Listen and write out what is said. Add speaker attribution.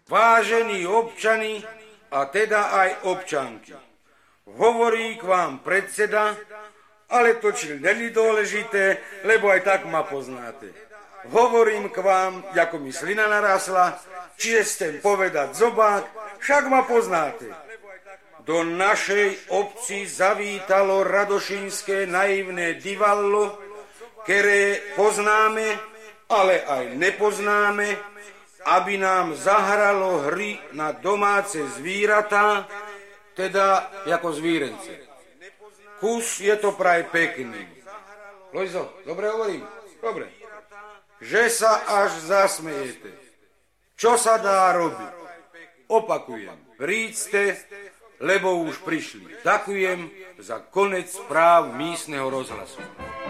Speaker 1: Vážení občani, a teda aj občanky. Hovorí k vám predseda, ale to či není dôležité, lebo aj tak ma poznáte. Hovorím k vám, ako mi slina narasla, čiže chcem povedať zobák, však ma poznáte. Do našej obci zavítalo radošínske naivné divallo, ktoré poznáme, ale aj nepoznáme, aby nám zahralo hry na domáce zvíratá, teda ako zvírence. Kus je to praj pekný. Lojzo, dobre hovorím? Dobre. Že sa až zasmejete. Čo sa dá robiť? Opakujem. Príďte, lebo už prišli. Ďakujem za konec správ místneho rozhlasu.